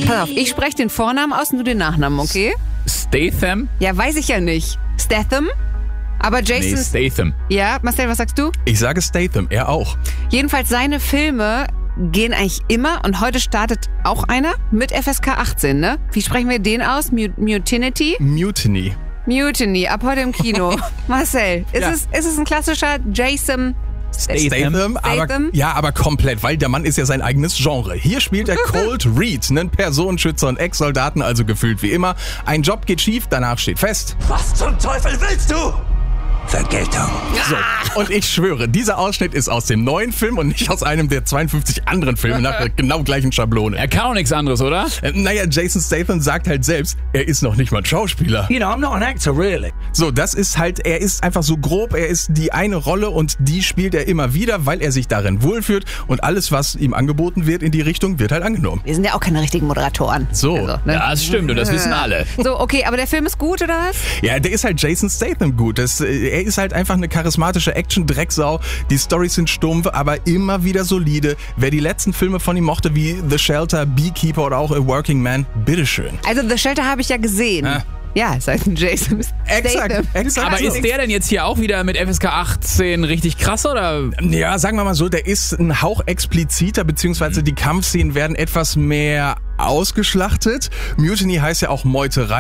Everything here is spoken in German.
Pass auf, ich spreche den Vornamen aus und du den Nachnamen, okay? Statham? Ja, weiß ich ja nicht. Statham? Aber Jason... Nee, Statham. Ja, Marcel, was sagst du? Ich sage Statham, er auch. Jedenfalls seine Filme gehen eigentlich immer und heute startet auch einer mit FSK 18, ne? Wie sprechen wir den aus? Mutinity? Mutiny. Mutiny, ab heute im Kino. Marcel, Ja. ist es ein klassischer Jason... Statham, aber komplett, weil der Mann ist ja sein eigenes Genre. Hier spielt er Colt Reed, einen Personenschützer und Ex-Soldaten, also gefühlt wie immer. Ein Job geht schief, danach steht fest. Was zum Teufel willst du? Vergeltung. So, und ich schwöre, dieser Ausschnitt ist aus dem neuen Film und nicht aus einem der 52 anderen Filme nach der genau gleichen Schablone. Er kann auch nichts anderes, oder? Naja, Jason Statham sagt halt selbst, er ist noch nicht mal ein Schauspieler. You know, I'm not an actor, really. So, das ist halt, er ist einfach so grob, er ist die eine Rolle und die spielt er immer wieder, weil er sich darin wohlfühlt und alles, was ihm angeboten wird in die Richtung, wird halt angenommen. Wir sind ja auch keine richtigen Moderatoren. So. Also, ne? Ja, das stimmt und das wissen alle. So, okay, aber der Film ist gut, oder was? Ja, der ist halt Jason Statham gut. Er ist halt einfach eine charismatische Action-Drecksau. Die Storys sind stumpf, aber immer wieder solide. Wer die letzten Filme von ihm mochte, wie The Shelter, Beekeeper oder auch A Working Man, bitteschön. Also The Shelter habe ich ja gesehen. Ah. Ja, es heißt ein Jason Statham. Exakt. Aber ist der denn jetzt hier auch wieder mit FSK 18 richtig krass, oder? Ja, sagen wir mal so, der ist ein Hauch expliziter, beziehungsweise die Kampfszenen werden etwas mehr ausgeschlachtet. Mutiny heißt ja auch Meuterei.